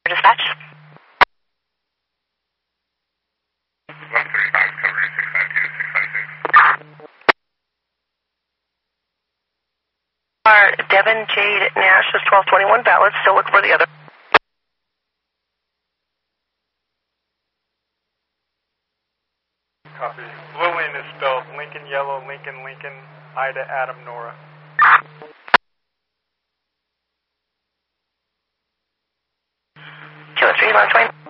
Dispatch. 135, cover 652, 656. Devin Jade Nash is 1221 valid. Still looking for the other. Copy. Lillian is spelled Lincoln Yellow, Lincoln Lincoln, Ida Adam Nora. Kilo 3, line 20.